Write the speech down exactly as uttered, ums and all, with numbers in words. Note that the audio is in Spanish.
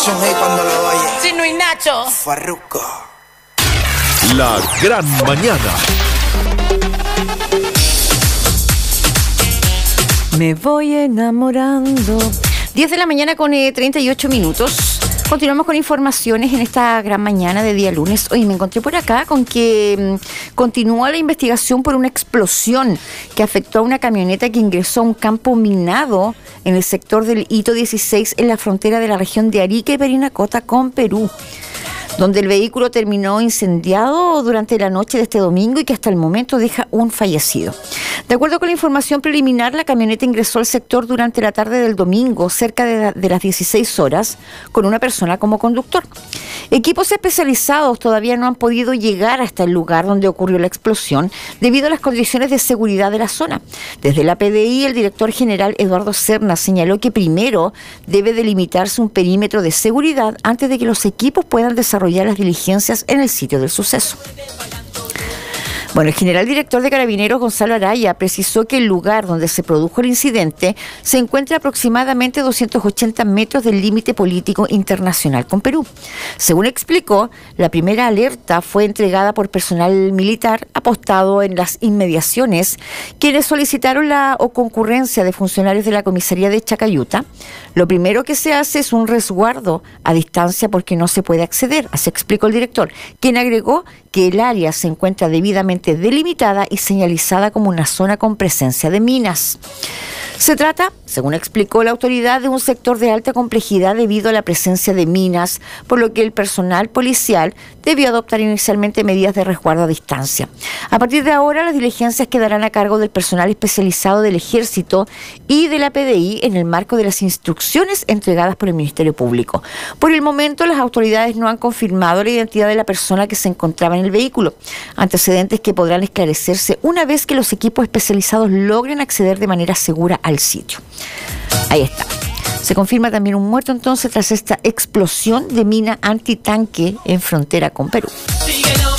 Cuando lo oye. Chino y Nacho. Farruko. La gran mañana. Me voy enamorando. diez de la mañana con eh, treinta y ocho minutos. Continuamos con informaciones en esta gran mañana de día lunes. Hoy me encontré por acá con que mmm, continúa la investigación por una explosión que afectó a una camioneta que ingresó a un campo minado en el sector del Hito dieciséis en la frontera de la región de Arica y Parinacota con Perú, donde el vehículo terminó incendiado durante la noche de este domingo y que hasta el momento deja un fallecido. De acuerdo con la información preliminar, la camioneta ingresó al sector durante la tarde del domingo, cerca de, la, de las dieciséis horas, con una persona como conductor. Equipos especializados todavía no han podido llegar hasta el lugar donde ocurrió la explosión debido a las condiciones de seguridad de la zona. Desde la P D I, el director general Eduardo Serna señaló que primero debe delimitarse un perímetro de seguridad antes de que los equipos puedan desarrollar las diligencias en el sitio del suceso. Bueno, el general director de Carabineros, Gonzalo Araya, precisó que el lugar donde se produjo el incidente se encuentra a aproximadamente doscientos ochenta metros del límite político internacional con Perú. Según explicó, la primera alerta fue entregada por personal militar apostado en las inmediaciones, quienes solicitaron la o concurrencia de funcionarios de la comisaría de Chacayuta. Lo primero que se hace es un resguardo a distancia porque no se puede acceder, así explicó el director, quien agregó que el área se encuentra debidamente delimitada y señalizada como una zona con presencia de minas. Se trata, según explicó la autoridad, de un sector de alta complejidad debido a la presencia de minas, por lo que el personal policial debió adoptar inicialmente medidas de resguardo a distancia. A partir de ahora, las diligencias quedarán a cargo del personal especializado del Ejército y de la P D I en el marco de las instrucciones entregadas por el Ministerio Público. Por el momento, las autoridades no han confirmado la identidad de la persona que se encontraba en el vehículo, antecedentes que podrán esclarecerse una vez que los equipos especializados logren acceder de manera segura al sitio. Ahí está. Se confirma también un muerto entonces tras esta explosión de mina antitanque en frontera con Perú. Síguelo.